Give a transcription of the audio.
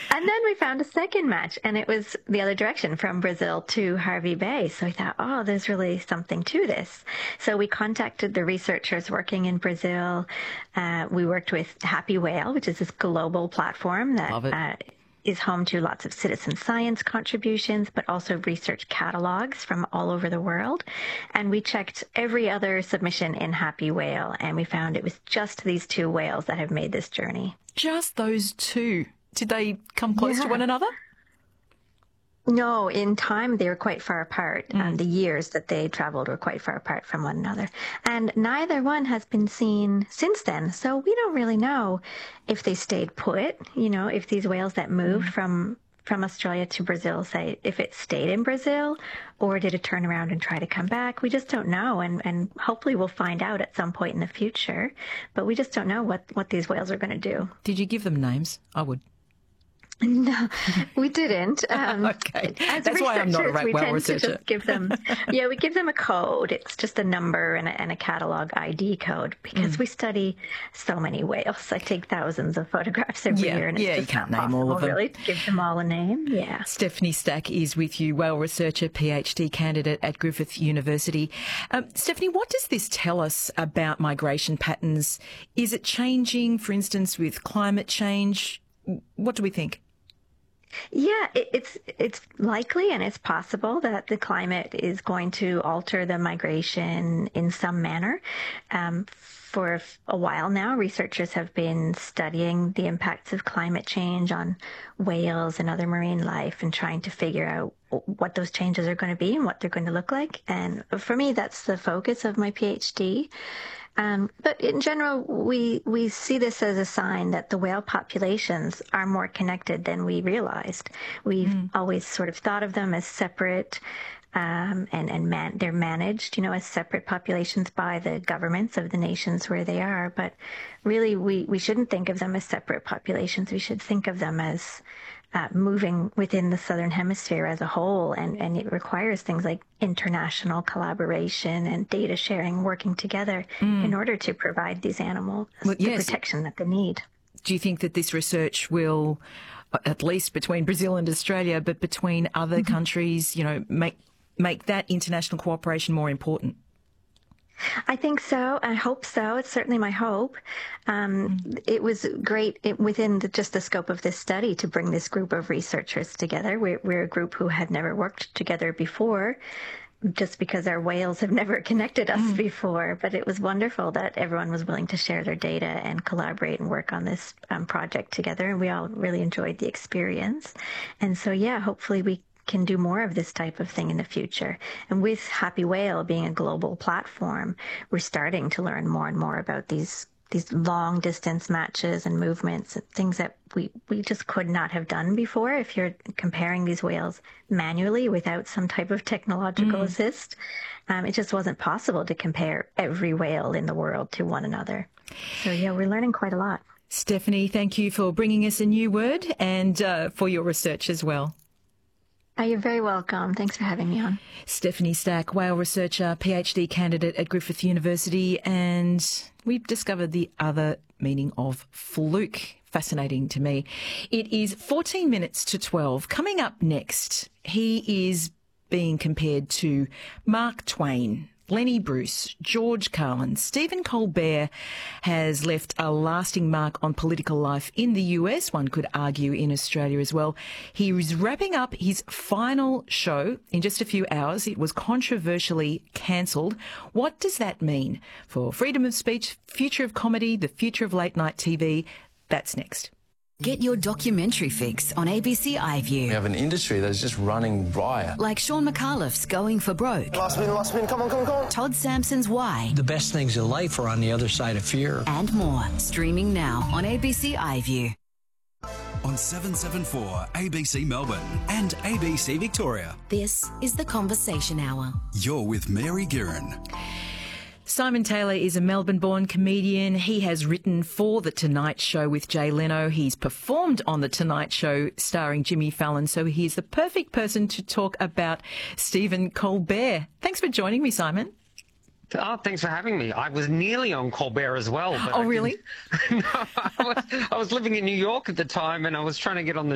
And then we found a second match, and it was the other direction from Brazil to Hervey Bay. So we thought, oh, there's really something to this. So we contacted the researchers working in Brazil. We worked with Happy Whale, which is this global platform that is home to lots of citizen science contributions, but also research catalogs from all over the world. And we checked every other submission in Happy Whale, and we found it was just these two whales that have made this journey. Just those two? Did they come close to one another? No, in time they were quite far apart. The years that they traveled were quite far apart from one another. And neither one has been seen since then. So we don't really know if they stayed put, if these whales that moved from Australia to Brazil, say, if it stayed in Brazil, or did it turn around and try to come back? We just don't know. And hopefully we'll find out at some point in the future. But we just don't know what these whales are going to do. Did you give them names? I would. No, we didn't. Okay, that's why I'm not a whale researcher. Just give them, we give them a code. It's just a number and a catalog ID code, because we study so many whales. I take thousands of photographs every year, and it's just you can't not name all of them. Really, to give them all a name. Yeah. Stephanie Stack is with you, whale researcher, PhD candidate at Griffith University. Stephanie, what does this tell us about migration patterns? Is it changing, for instance, with climate change? What do we think? Yeah, it's likely and it's possible that the climate is going to alter the migration in some manner. For a while now, researchers have been studying the impacts of climate change on whales and other marine life and trying to figure out what those changes are going to be and what they're going to look like. And for me, that's the focus of my PhD. But in general, we see this as a sign that the whale populations are more connected than we realized. We've always sort of thought of them as separate, and they're managed, as separate populations by the governments of the nations where they are. But really, we shouldn't think of them as separate populations. We should think of them as moving within the Southern Hemisphere as a whole, and it requires things like international collaboration and data sharing, working together in order to provide these animals the protection that they need. Do you think that this research will, at least between Brazil and Australia, but between other countries, make that international cooperation more important? I think so. I hope so. It's certainly my hope. It was great within just the scope of this study to bring this group of researchers together. We're a group who had never worked together before, just because our whales have never connected us before. But it was wonderful that everyone was willing to share their data and collaborate and work on this project together. And we all really enjoyed the experience. And so, hopefully we can do more of this type of thing in the future. And with Happy Whale being a global platform, we're starting to learn more and more about these long distance matches and movements, things that we just could not have done before. If you're comparing these whales manually without some type of technological assist, it just wasn't possible to compare every whale in the world to one another. So we're learning quite a lot. Stephanie, thank you for bringing us a new word and for your research as well. You're very welcome. Thanks for having me on. Stephanie Stack, whale researcher, PhD candidate at Griffith University, and we've discovered the other meaning of fluke. Fascinating to me. It is 14 minutes to 12. Coming up next, he is being compared to Mark Twain, Lenny Bruce, George Carlin. Stephen Colbert has left a lasting mark on political life in the US, one could argue in Australia as well. He is wrapping up his final show in just a few hours. It was controversially cancelled. What does that mean for freedom of speech, future of comedy, the future of late night TV? That's next. Get your documentary fix on ABC iView. We have an industry that's just running riot. Like Sean McAuliffe's Going for Broke. Last spin, come on. Todd Sampson's Why. The best things in life are on the other side of fear. And more. Streaming now on ABC iView. On 774 ABC Melbourne and ABC Victoria. This is The Conversation Hour. You're with Mary Guerin. Simon Taylor is a Melbourne-born comedian. He has written for The Tonight Show with Jay Leno. He's performed on The Tonight Show starring Jimmy Fallon. So he's the perfect person to talk about Stephen Colbert. Thanks for joining me, Simon. Oh, thanks for having me. I was nearly on Colbert as well. But oh, really? No, I was living in New York at the time, and I was trying to get on the